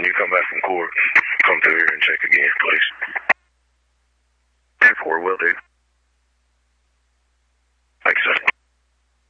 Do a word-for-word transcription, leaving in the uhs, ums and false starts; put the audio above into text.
when you come back from court, come through here and check again, please. ten four, will do.